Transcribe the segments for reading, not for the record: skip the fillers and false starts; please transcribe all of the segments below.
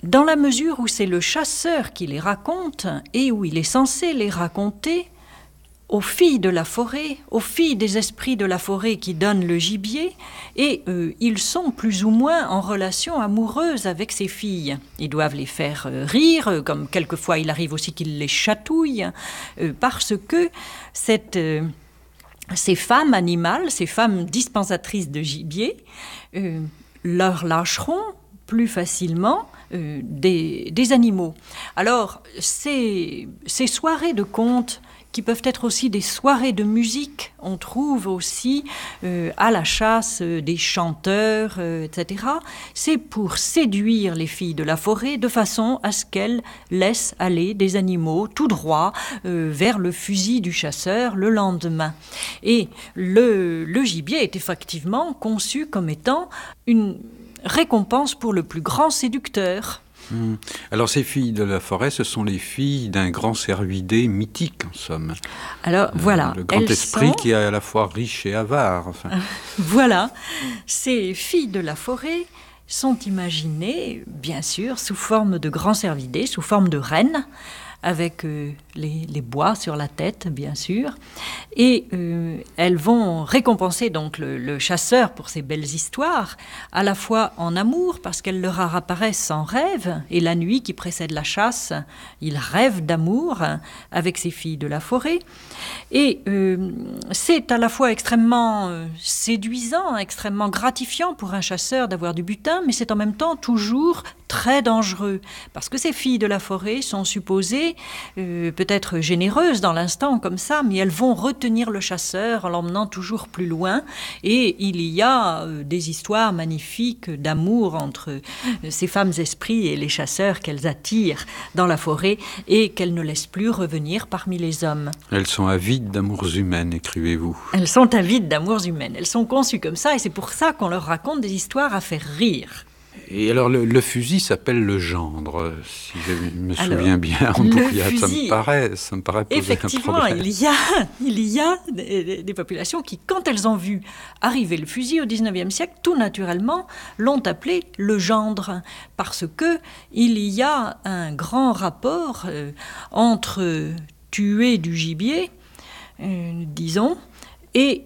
dans la mesure où c'est le chasseur qui les raconte et où il est censé les raconter aux filles de la forêt, aux filles des esprits de la forêt qui donnent le gibier, et ils sont plus ou moins en relation amoureuse avec ces filles. Ils doivent les faire rire, comme quelquefois il arrive aussi qu'ils les chatouillent, parce que ces femmes animales, ces femmes dispensatrices de gibier, leur lâcheront plus facilement des animaux. Alors, ces soirées de contes, qui peuvent être aussi des soirées de musique. On trouve aussi à la chasse des chanteurs, etc. C'est pour séduire les filles de la forêt de façon à ce qu'elles laissent aller des animaux tout droit vers le fusil du chasseur le lendemain. Et le gibier est effectivement conçu comme étant une récompense pour le plus grand séducteur. Alors ces filles de la forêt, ce sont les filles d'un grand cervidé mythique, en somme. Alors voilà, le grand esprit qui est à la fois riche et avare. Enfin. Voilà, ces filles de la forêt sont imaginées, bien sûr, sous forme de grands cervidés, sous forme de reines, avec les bois sur la tête, bien sûr. Et elles vont récompenser donc le chasseur pour ses belles histoires, à la fois en amour, parce qu'elles leur apparaissent en rêve, et la nuit qui précède la chasse, il rêve d'amour avec ces filles de la forêt. Et c'est à la fois extrêmement séduisant, extrêmement gratifiant pour un chasseur d'avoir du butin, mais c'est en même temps toujours très dangereux, parce que ces filles de la forêt sont supposées peut-être généreuses dans l'instant comme ça, mais elles vont retenir le chasseur en l'emmenant toujours plus loin, et il y a des histoires magnifiques d'amour entre ces femmes esprits et les chasseurs qu'elles attirent dans la forêt et qu'elles ne laissent plus revenir parmi les hommes. Elles sont avides d'amours humaines, écrivez-vous. Elles sont avides d'amours humaines, elles sont conçues comme ça, et c'est pour ça qu'on leur raconte des histoires à faire rire. Et alors, le fusil s'appelle le gendre, si je me souviens bien. Ça me paraît poser un problème. Effectivement, il y a des populations qui, quand elles ont vu arriver le fusil au XIXe siècle, tout naturellement l'ont appelé le gendre, parce que il y a un grand rapport entre tuer du gibier, disons, et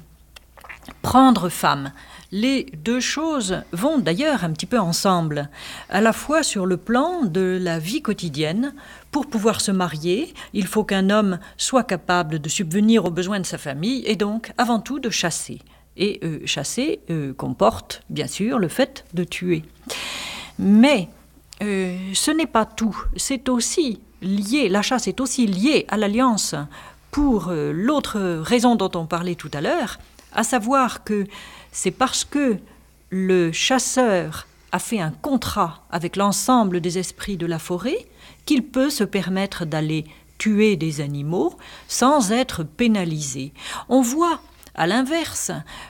prendre femme. Les deux choses vont d'ailleurs un petit peu ensemble, à la fois sur le plan de la vie quotidienne. Pour pouvoir se marier, il faut qu'un homme soit capable de subvenir aux besoins de sa famille et donc avant tout de chasser. Et chasser comporte bien sûr le fait de tuer. Mais ce n'est pas tout, c'est aussi lié, la chasse est aussi liée à l'alliance pour l'autre raison dont on parlait tout à l'heure, à savoir que c'est parce que le chasseur a fait un contrat avec l'ensemble des esprits de la forêt qu'il peut se permettre d'aller tuer des animaux sans être pénalisé. On voit, à l'inverse,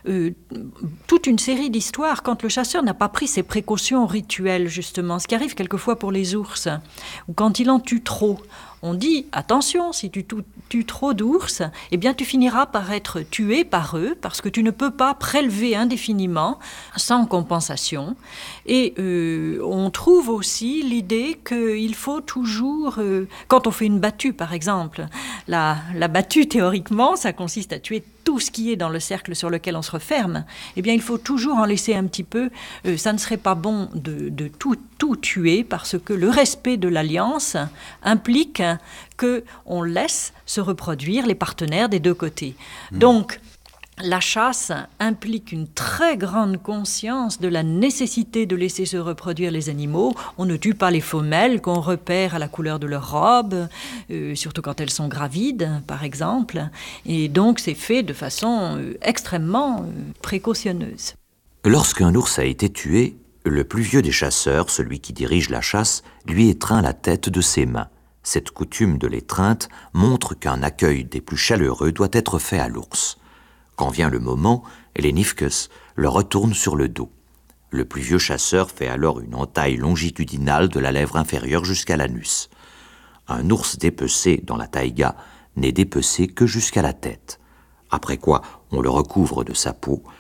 toute une série d'histoires quand le chasseur n'a pas pris ses précautions rituelles, justement, ce qui arrive quelquefois pour les ours, ou quand il en tue trop. On dit, attention, si tu tues trop d'ours, eh bien tu finiras par être tué par eux, parce que tu ne peux pas prélever indéfiniment, sans compensation. Et on trouve aussi l'idée qu'il faut toujours, quand on fait une battue par exemple, la battue théoriquement, ça consiste à tuer tout ce qui est dans le cercle sur lequel on se referme, eh bien il faut toujours en laisser un petit peu. Ça ne serait pas bon de tout tuer, parce que le respect de l'alliance implique qu'on laisse se reproduire les partenaires des deux côtés. Donc, la chasse implique une très grande conscience de la nécessité de laisser se reproduire les animaux. On ne tue pas les femelles qu'on repère à la couleur de leur robe, surtout quand elles sont gravides, par exemple. Et donc, c'est fait de façon extrêmement précautionneuse. Lorsqu'un ours a été tué, le plus vieux des chasseurs, celui qui dirige la chasse, lui étreint la tête de ses mains. Cette coutume de l'étreinte montre qu'un accueil des plus chaleureux doit être fait à l'ours. Quand vient le moment, les Nifkes le retournent sur le dos. Le plus vieux chasseur fait alors une entaille longitudinale de la lèvre inférieure jusqu'à l'anus. Un ours dépecé dans la taïga n'est dépecé que jusqu'à la tête. Après quoi, on le recouvre de sa peau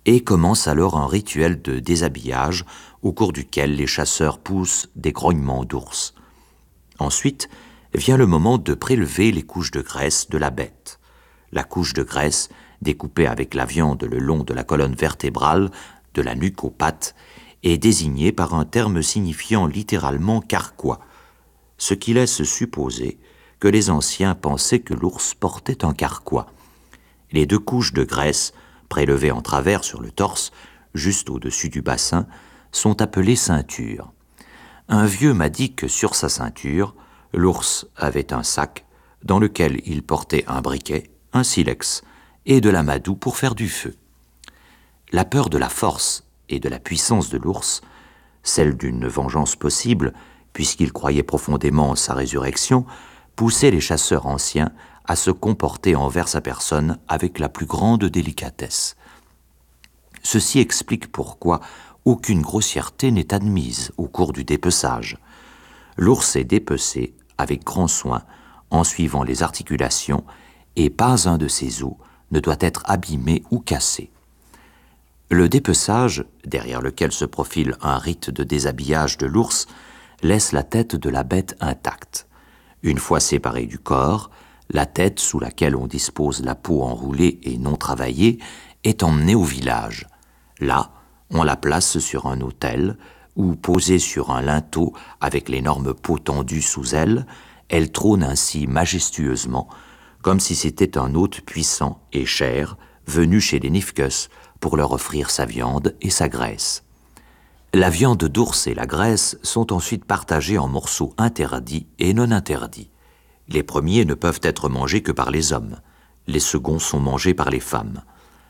Et commence alors un rituel de déshabillage au cours duquel les chasseurs poussent des grognements d'ours. Ensuite vient le moment de prélever les couches de graisse de la bête. La couche de graisse, découpée avec la viande le long de la colonne vertébrale, de la nuque aux pattes, est désignée par un terme signifiant littéralement carquois, ce qui laisse supposer que les anciens pensaient que l'ours portait un carquois. Les 2 couches de graisse, prélevées en travers sur le torse, juste au-dessus du bassin, sont appelées ceintures. Un vieux m'a dit que sur sa ceinture, l'ours avait un sac dans lequel il portait un briquet, un silex et de l'amadou pour faire du feu. La peur de la force et de la puissance de l'ours, celle d'une vengeance possible, puisqu'il croyait profondément en sa résurrection, poussait les chasseurs anciens à se comporter envers sa personne avec la plus grande délicatesse. Ceci explique pourquoi aucune grossièreté n'est admise au cours du dépeçage. L'ours est dépecé avec grand soin, en suivant les articulations, et pas un de ses os ne doit être abîmé ou cassé. Le dépeçage, derrière lequel se profile un rite de déshabillage de l'ours, laisse la tête de la bête intacte. Une fois séparée du corps, la tête sous laquelle on dispose la peau enroulée et non travaillée est emmenée au village. Là, on la place sur un autel ou posée sur un linteau avec l'énorme peau tendue sous elle, elle trône ainsi majestueusement, comme si c'était un hôte puissant et cher venu chez les Nifkes pour leur offrir sa viande et sa graisse. La viande d'ours et la graisse sont ensuite partagées en morceaux interdits et non interdits. Les premiers ne peuvent être mangés que par les hommes, les seconds sont mangés par les femmes.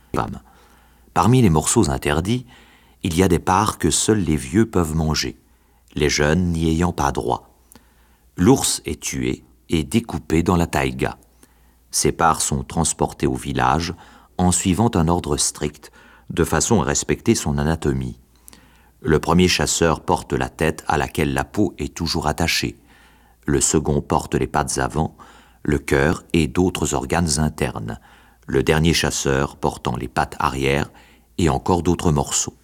Parmi les morceaux interdits, il y a des parts que seuls les vieux peuvent manger, les jeunes n'y ayant pas droit. L'ours est tué et découpé dans la taïga. Ces parts sont transportées au village en suivant un ordre strict, de façon à respecter son anatomie. Le premier chasseur porte la tête à laquelle la peau est toujours attachée. Le second porte les pattes avant, le cœur et d'autres organes internes. Le dernier chasseur portant les pattes arrière et encore d'autres morceaux.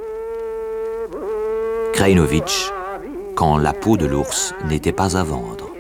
Krajinović, quand la peau de l'ours n'était pas à vendre.